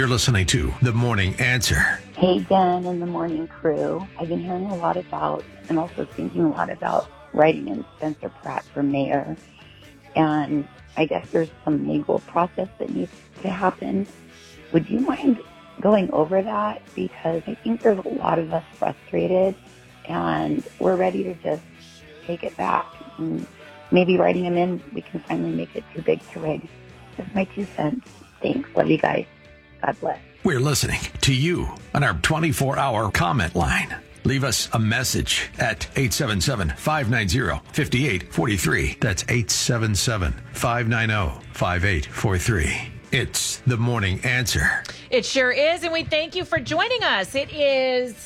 You're listening to The Morning Answer. Hey, Jen and the morning crew. I've been hearing a lot about and also thinking a lot about writing in Spencer Pratt for mayor. And I guess there's some legal process that needs to happen. Would you mind going over that? Because I think there's a lot of us frustrated and we're ready to just take it back. And maybe writing him in, we can finally make it too big to rig. That's my 2 cents. Thanks. Love you guys. God bless. We're listening to you on our 24-hour comment line. Leave us a message at 877-590-5843. That's 877-590-5843. It's The Morning Answer. It sure is, and we thank you for joining us. It is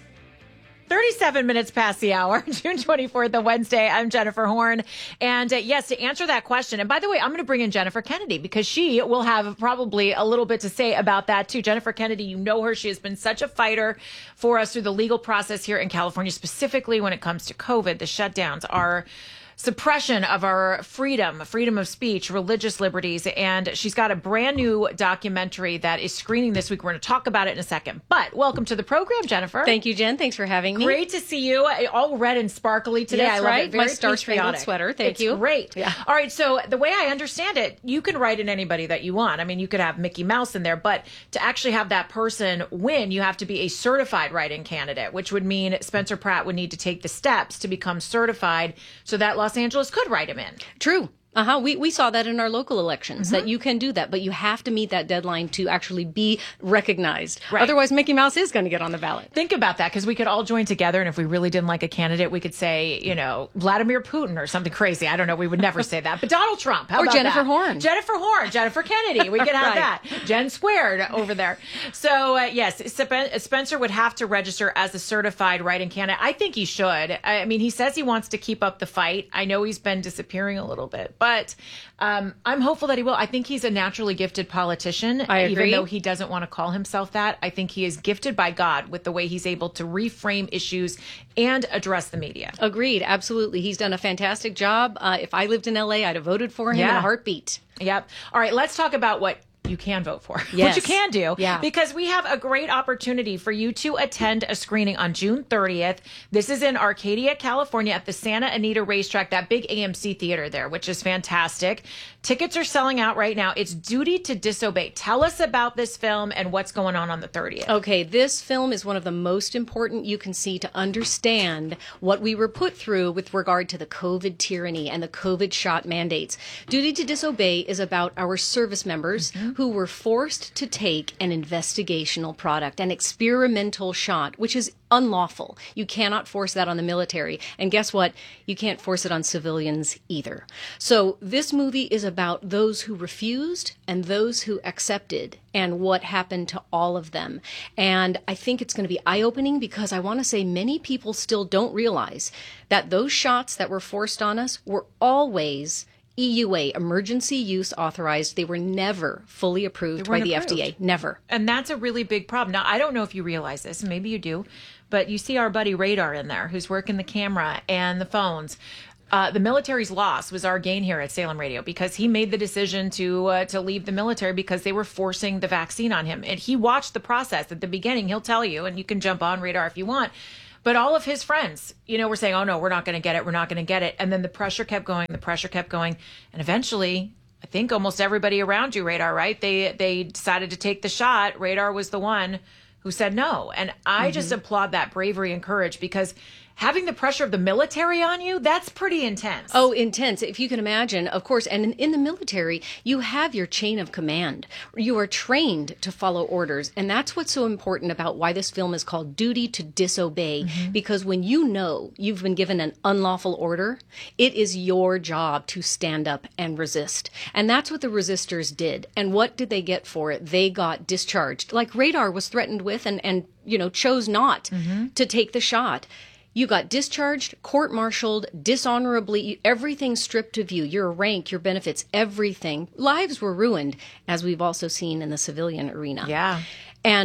37 minutes past the hour, June 24th, of Wednesday. I'm Jennifer Horn. And yes, to answer that question, and by the way, I'm going to bring in Jennifer Kennedy because she will have probably a little bit to say about that too. Jennifer Kennedy, you know her. She has been such a fighter for us through the legal process here in California, specifically when it comes to COVID. The shutdowns are suppression of our freedom of speech, religious liberties. And she's got a brand new documentary that is screening this week. We're going to talk about it in a second. But welcome to the program, Jennifer. Thank you, Jen. Thanks for having me. Great to see you. All red and sparkly today. Yes, I love right. it. Very My star-spangled sweater. Thank you. Great. Yeah. All right. So the way I understand it, you can write in anybody that you want. I mean, you could have Mickey Mouse in there, but to actually have that person win, you have to be a certified write-in candidate, which would mean Spencer Pratt would need to take the steps to become certified so that Los Angeles could write him in. True. We saw that in our local elections, that you can do that, but you have to meet that deadline to actually be recognized. Right. Otherwise, Mickey Mouse is going to get on the ballot. Think about that, because we could all join together, and if we really didn't like a candidate, we could say, Vladimir Putin or something crazy. I don't know. We would never say that. But Donald Trump. How or about Jennifer that? Horn. Jennifer Kennedy. We could have Right. that. Jen squared over there. So, yes, Spencer would have to register as a certified write-in candidate. I think he should. I mean, he says he wants to keep up the fight. I know he's been disappearing a little bit, but I'm hopeful that he will. I think he's a naturally gifted politician. I agree. Even though he doesn't want to call himself that. I think he is gifted by God with the way he's able to reframe issues and address the media. Agreed. Absolutely. He's done a fantastic job. If I lived in LA, I'd have voted for him in a heartbeat. Yep. All right, let's talk about what you can vote for, yes. what you can do, yeah. because we have a great opportunity for you to attend a screening on June 30th. This is in Arcadia, California at the Santa Anita Racetrack, that big AMC theater there, which is fantastic. Tickets are selling out right now. It's Duty to Disobey. Tell us about this film and what's going on the 30th. Okay, this film is one of the most important you can see to understand what we were put through with regard to the COVID tyranny and the COVID shot mandates. Duty to Disobey is about our service members who were forced to take an investigational product, an experimental shot, which is unlawful. You cannot force that on the military. And guess what? You can't force it on civilians either. So this movie is about those who refused and those who accepted and what happened to all of them. And I think it's going to be eye-opening because I want to say many people still don't realize that those shots that were forced on us were always EUA, emergency use authorized. They were never fully approved by the FDA. Never. And that's a really big problem. Now, I don't know if you realize this, maybe you do, but you see our buddy Radar in there who's working the camera and the phones. The military's loss was our gain here at Salem Radio because he made the decision to leave the military because they were forcing the vaccine on him. And he watched the process at the beginning. He'll tell you, and you can jump on Radar if you want. But all of his friends, were saying, oh, no, we're not going to get it. We're not going to get it. And then the pressure kept going. And eventually, I think almost everybody around you, Radar, right? They decided to take the shot. Radar was the one who said no. And I just applaud that bravery and courage because having the pressure of the military on you, that's pretty intense. Oh, intense. If you can imagine, of course. And in the military, you have your chain of command. You are trained to follow orders. And that's what's so important about why this film is called Duty to Disobey. Because when you know you've been given an unlawful order, it is your job to stand up and resist. And that's what the resistors did. And what did they get for it? They got discharged. Like Radar was threatened with and chose not to take the shot. You got discharged, court-martialed, dishonorably, everything stripped of you, your rank, your benefits, everything. Lives were ruined, as we've also seen in the civilian arena. Yeah. And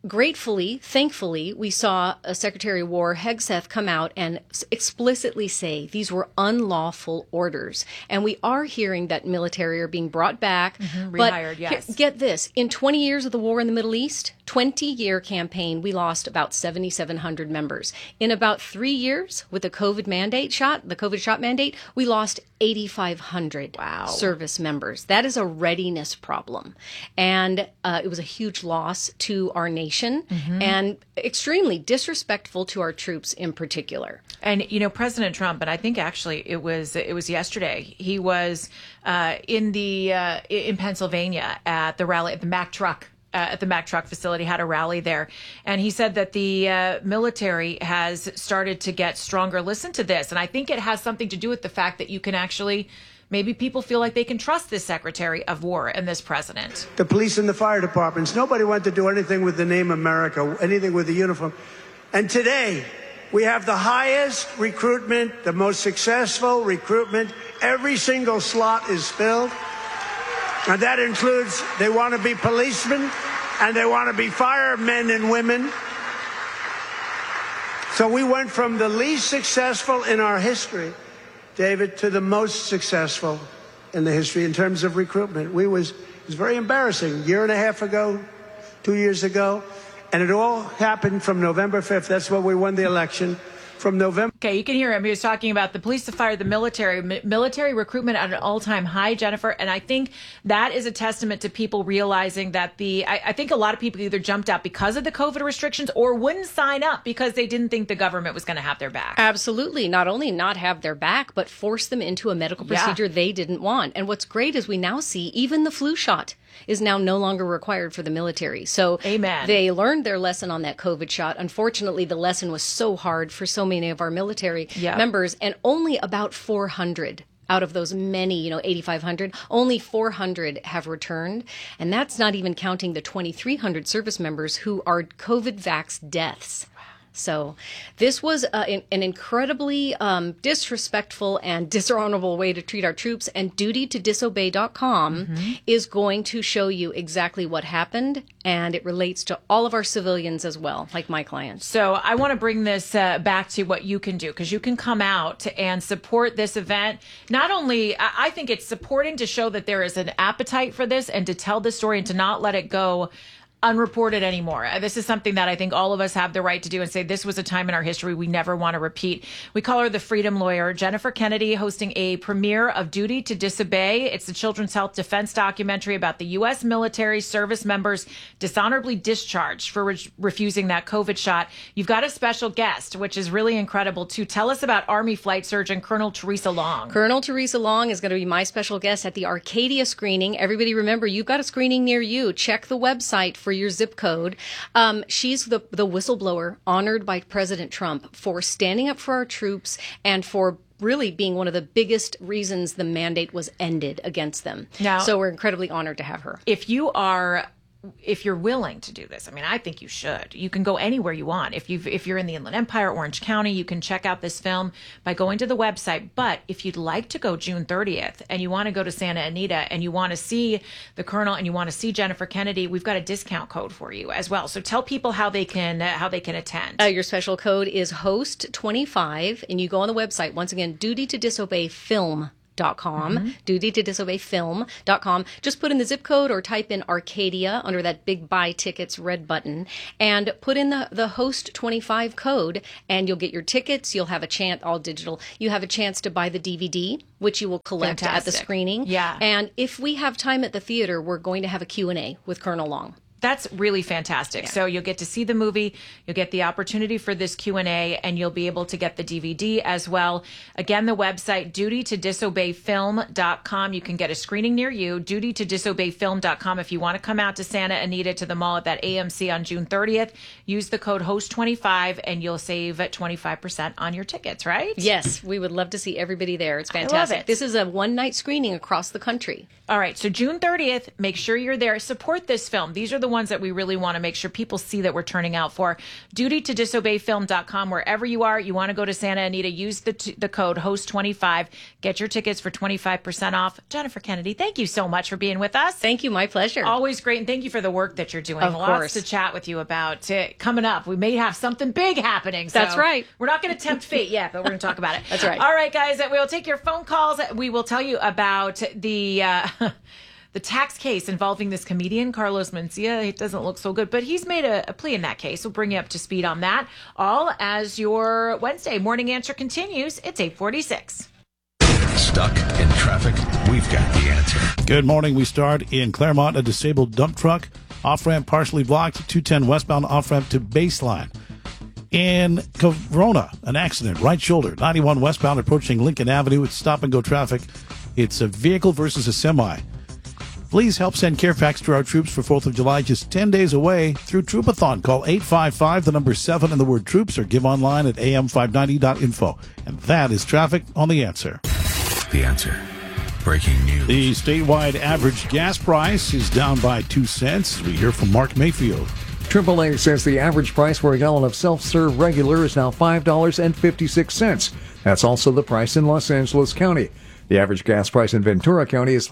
gratefully, thankfully, we saw Secretary of War Hegseth come out and explicitly say these were unlawful orders. And we are hearing that military are being brought back. Rehired, yes. Get this. In 20 years of the war in the Middle East, 20-year campaign, we lost about 7,700 members. In about 3 years, with the COVID shot mandate, we lost 8,500 service members. That is a readiness problem. And it was a huge loss to our nation and extremely disrespectful to our troops in particular. And, you know, President Trump, and I think actually it was yesterday, he was in Pennsylvania at the rally at the Mack Truck. At the Mack Truck facility, had a rally there. And he said that the military has started to get stronger. Listen to this. And I think it has something to do with the fact that you can actually, maybe people feel like they can trust this Secretary of War and this president. The police and the fire departments, nobody wanted to do anything with the name America, anything with the uniform. And today, we have the highest recruitment, the most successful recruitment. Every single slot is filled. And that includes, they want to be policemen and they want to be firemen and women. So we went from the least successful in our history, David, to the most successful in the history in terms of recruitment. It was very embarrassing. A year and a half ago, 2 years ago, and it all happened from November 5th. That's when we won the election. From November. Okay, you can hear him. He was talking about the police, the fire, the military recruitment at an all-time high, Jennifer. And I think that is a testament to people realizing that I think a lot of people either jumped out because of the COVID restrictions or wouldn't sign up because they didn't think the government was going to have their back. Absolutely. Not only not have their back, but force them into a medical procedure they didn't want. And what's great is we now see even the flu shot is now no longer required for the military. So Amen. They learned their lesson on that COVID shot. Unfortunately, the lesson was so hard for so many of our military members, and only about 400 out of those many, 8,500, only 400 have returned. And that's not even counting the 2,300 service members who are COVID vax deaths. So this was an incredibly disrespectful and dishonorable way to treat our troops. And dutytodisobey.com is going to show you exactly what happened. And it relates to all of our civilians as well, like my clients. So I want to bring this back to what you can do, because you can come out and support this event. Not only, I think it's supporting to show that there is an appetite for this and to tell the story and to not let it go unreported anymore. This is something that I think all of us have the right to do and say this was a time in our history we never want to repeat. We call her the Freedom Lawyer. Jennifer Kennedy hosting a premiere of Duty to Disobey. It's the Children's Health Defense documentary about the U.S. military service members dishonorably discharged for refusing that COVID shot. You've got a special guest, which is really incredible too. Tell us about Army Flight Surgeon Colonel Teresa Long. Colonel Teresa Long is going to be my special guest at the Arcadia screening. Everybody remember, you've got a screening near you. Check the website for your zip code. She's the whistleblower honored by President Trump for standing up for our troops and for really being one of the biggest reasons the mandate was ended against them. Now, so we're incredibly honored to have her. If you're willing to do this, I mean, I think you should. You can go anywhere you want. If you're in the Inland Empire, Orange County, you can check out this film by going to the website. But if you'd like to go June 30th and you want to go to Santa Anita and you want to see the Colonel and you want to see Jennifer Kennedy, we've got a discount code for you as well. So tell people how they can attend. Your special code is HOST25, and you go on the website. Once again, dutytodisobeyfilm.com. dutytodisobeyfilm.com. Just put in the zip code or type in Arcadia under that big buy tickets red button and put in the host 25 code and you'll get your tickets. You'll have a chance, all digital. You have a chance to buy the DVD, which you will collect at the screening. Yeah. And if we have time at the theater, we're going to have a Q&A with Colonel Long. That's really fantastic. Yeah. So you'll get to see the movie, you'll get the opportunity for this Q&A, and you'll be able to get the DVD as well. Again, the website, dutytodisobeyfilm.com. You can get a screening near you, dutytodisobeyfilm.com. If you want to come out to Santa Anita to the mall at that AMC on June 30th, use the code HOST25 and you'll save 25% on your tickets, right? Yes, we would love to see everybody there. It's fantastic. I love it. This is a one-night screening across the country. All right, so June 30th, make sure you're there. Support this film. These are the the ones that we really want to make sure people see that we're turning out for. DutyToDisobeyFilm.com. Wherever you are, you want to go to Santa Anita, use the code HOST25. Get your tickets for 25% off. Jennifer Kennedy, thank you so much for being with us. Thank you. My pleasure. Always great. And thank you for the work that you're doing. Of Lots course. to chat with you about. Coming up, we may have something big happening. So That's right. We're not going to tempt fate yet, but we're going to talk about it. That's right. All right, guys. We'll take your phone calls. We will tell you about the tax case involving this comedian, Carlos Mencia. It doesn't look so good, but he's made a plea in that case. We'll bring you up to speed on that. All as your Wednesday morning answer continues. It's 8:46. Stuck in traffic? We've got the answer. Good morning. We start in Claremont. A disabled dump truck off-ramp partially blocked. 210 westbound off-ramp to Baseline. In Corona, an accident, right shoulder. 91 westbound approaching Lincoln Avenue. It's stop-and-go traffic. It's a vehicle versus a semi. Please help send care packs to our troops for 4th of July, just 10 days away through Troopathon. Call 855, the number 7 and the word troops, or give online at am590.info. And that is traffic on The Answer. The Answer. Breaking news. The statewide average gas price is down by 2 cents. We hear from Mark Mayfield. AAA says the average price for a gallon of self-serve regular is now $5.56. That's also the price in Los Angeles County. The average gas price in Ventura County is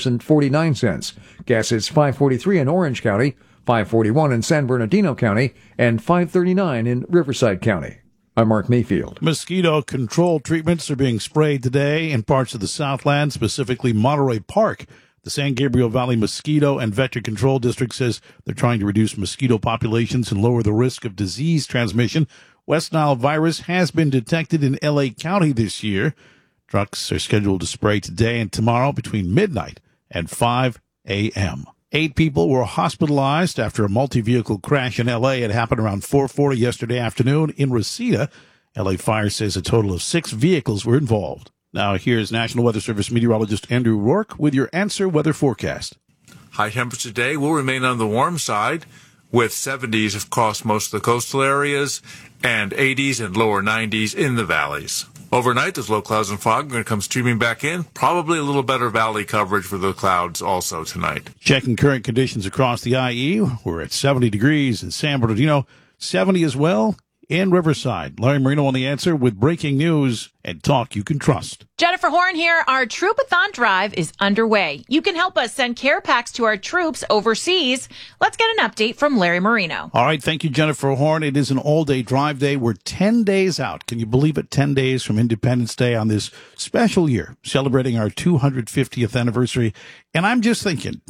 $5.49. Gas is $5.43 in Orange County, $5.41 in San Bernardino County, and $5.39 in Riverside County. I'm Mark Mayfield. Mosquito control treatments are being sprayed today in parts of the Southland, specifically Monterey Park. The San Gabriel Valley Mosquito and Vector Control District says they're trying to reduce mosquito populations and lower the risk of disease transmission. West Nile virus has been detected in L.A. County this year. Trucks are scheduled to spray today and tomorrow between midnight and 5 a.m. 8 people were hospitalized after a multi-vehicle crash in L.A. It happened around 4:40 yesterday afternoon in Reseda. L.A. Fire says a total of 6 vehicles were involved. Now here's National Weather Service meteorologist Andrew Rourke with your Answer weather forecast. High temperature today will remain on the warm side with 70s across most of the coastal areas and 80s and lower 90s in the valleys. Overnight, those low clouds and fog are going to come streaming back in. Probably a little better valley coverage for the clouds also tonight. Checking current conditions across the IE. We're at 70 degrees in San Bernardino, 70 as well in Riverside. Larry Marino on The Answer with breaking news and talk you can trust. Jennifer Horn here. Our Troopathon drive is underway. You can help us send care packs to our troops overseas. Let's get an update from Larry Marino. All right. Thank you, Jennifer Horn. It is an all-day drive day. We're 10 days out. Can you believe it? 10 days from Independence Day on this special year, celebrating our 250th anniversary. And I'm just thinking,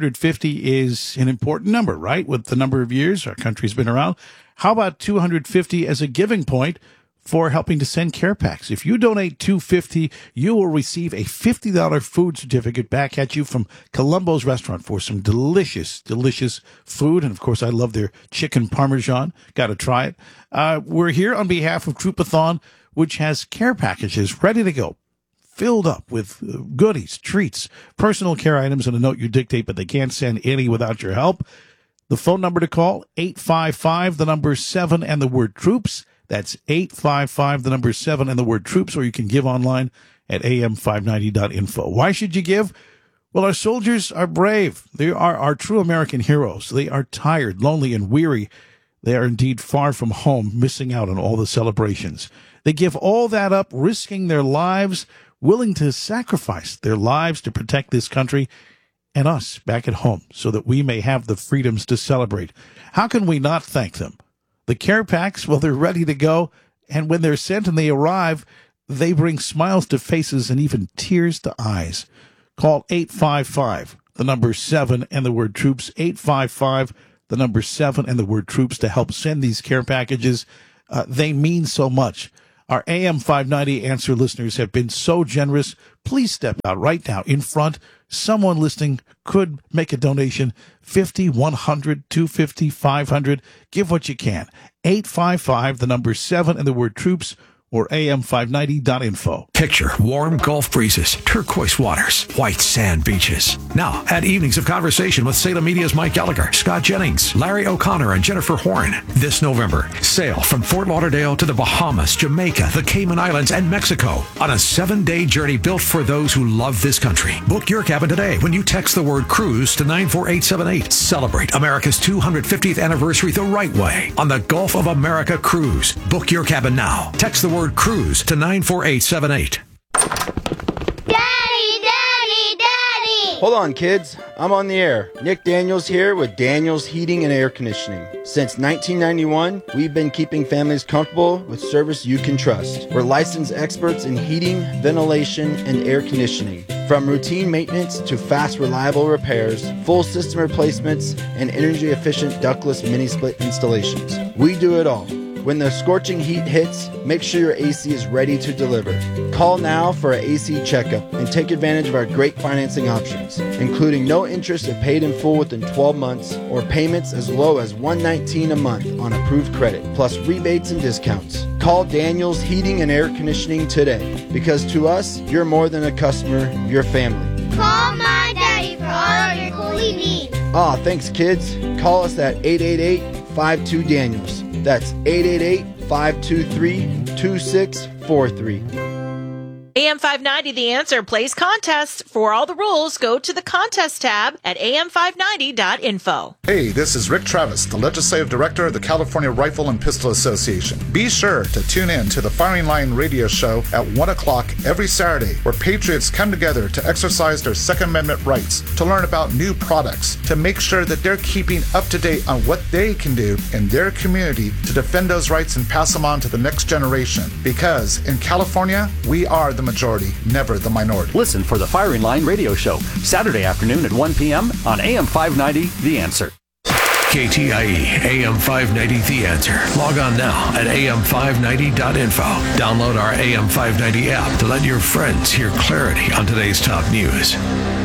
250 is an important number, right? With the number of years our country's been around. How about 250 as a giving point for helping to send care packs? If you donate $250, you will receive a $50 food certificate back at you from Columbo's Restaurant for some delicious, delicious food. And, of course, I love their chicken parmesan. Got to try it. We're here on behalf of Troopathon, which has care packages ready to go, filled up with goodies, treats, personal care items, and a note you dictate, but they can't send any without your help. The phone number to call, 855, the number 7 and the word troops. That's 855, the number 7 and the word troops, or you can give online at am590.info. Why should you give? Well, our soldiers are brave. They are our true American heroes. They are tired, lonely, and weary. They are indeed far from home, missing out on all the celebrations. They give all that up, risking their lives, willing to sacrifice their lives to protect this country and us back at home so that we may have the freedoms to celebrate. How can we not thank them? The care packs, well, they're ready to go, and when they're sent and they arrive, they bring smiles to faces and even tears to eyes. Call 855, the number 7 and the word troops, 855, the number 7 and the word troops to help send these care packages. They mean so much. Our AM 590 Answer listeners have been so generous. Please step out right now in front. Someone listening could make a donation, 50, 100, 250, 500. Give what you can. 855, the number 7 and the word troops, or am590.info. Picture warm Gulf breezes, turquoise waters, white sand beaches. Now, add evenings of conversation with Salem Media's Mike Gallagher, Scott Jennings, Larry O'Connor, and Jennifer Horn. This November, sail from Fort Lauderdale to the Bahamas, Jamaica, the Cayman Islands, and Mexico on a 7-day journey built for those who love this country. Book your cabin today when you text the word cruise to 94878. Celebrate America's 250th anniversary the right way on the Gulf of America Cruise. Book your cabin now. Text the word cruise to 94878. Hold on, kids. I'm on the air. Nick Daniels here with Daniels Heating and Air Conditioning. Since 1991, we've been keeping families comfortable with service you can trust. We're licensed experts in heating, ventilation, and air conditioning. From routine maintenance to fast, reliable repairs, full system replacements, and energy-efficient ductless mini-split installations. We do it all. When the scorching heat hits, make sure your AC is ready to deliver. Call now for an AC checkup and take advantage of our great financing options, including no interest if paid in full within 12 months or payments as low as $119 a month on approved credit, plus rebates and discounts. Call Daniels Heating and Air Conditioning today, because to us, you're more than a customer, you're family. Call my daddy for all of your cooling needs. Thanks, kids. Call us at 888-52-DANIELS. That's 888-523-2643. AM 590, The Answer, plays contests. For all the rules, go to the contest tab at am590.info. Hey, this is Rick Travis, the Legislative Director of the California Rifle and Pistol Association. Be sure to tune in to the Firing Line radio show at 1 o'clock every Saturday, where patriots come together to exercise their Second Amendment rights, to learn about new products, to make sure that they're keeping up to date on what they can do in their community to defend those rights and pass them on to the next generation. Because in California, we are the majority, never the minority. Listen for the Firing Line radio show, Saturday afternoon at 1 p.m. on AM 590, The Answer. KTIE, AM 590, The Answer. Log on now at am590.info. Download our AM 590 app to let your friends hear clarity on today's top news.